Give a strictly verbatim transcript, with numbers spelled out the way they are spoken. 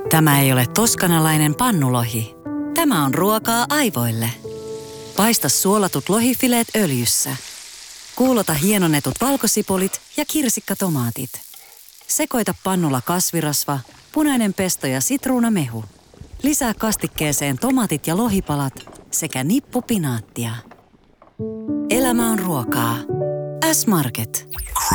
Tämä ei ole toskanalainen pannulohi. Tämä on ruokaa aivoille. Paista suolatut lohifileet öljyssä. Kuulota hienonnetut valkosipulit ja kirsikkatomaatit. Sekoita pannulla kasvirasva, punainen pesto ja sitruunamehu. Lisää kastikkeeseen tomaatit ja lohipalat sekä nippu pinaattia. Elämä on ruokaa. S-Market.